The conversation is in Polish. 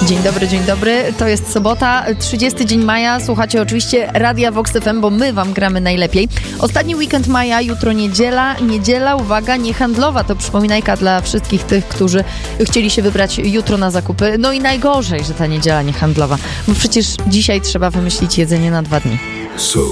Dzień dobry. To jest sobota, 30 dzień maja. Słuchacie oczywiście Radia Vox FM, bo my wam gramy najlepiej. Ostatni weekend maja, jutro niedziela. Niedziela, uwaga, niehandlowa. To przypominajka dla wszystkich tych, którzy chcieli się wybrać jutro na zakupy. No i najgorzej, że ta niedziela niehandlowa, bo przecież dzisiaj trzeba wymyślić jedzenie na 2 dni. So